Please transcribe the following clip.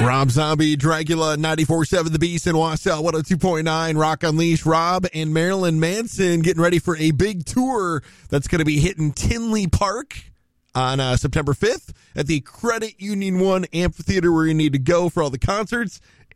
Rob Zombie, Dracula, 94.7 The Beast in Wausau, 102.9 Rock Unleashed. Rob and Marilyn Manson getting ready for a big tour that's going to be hitting Tinley Park on September 5th at the Credit Union 1 Amphitheater, where you need to go for all the concerts.